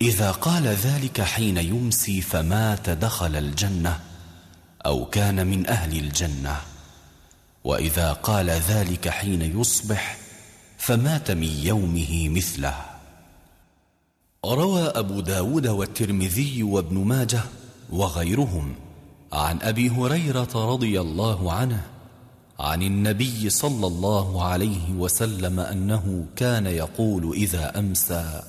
إذا قال ذلك حين يمسي فمات دخل الجنة أو كان من أهل الجنة، وإذا قال ذلك حين يصبح فمات من يومه مثله. روى أبو داود والترمذي وابن ماجه وغيرهم عن أبي هريرة رضي الله عنه عن النبي صلى الله عليه وسلم أنه كان يقول إذا أمسى: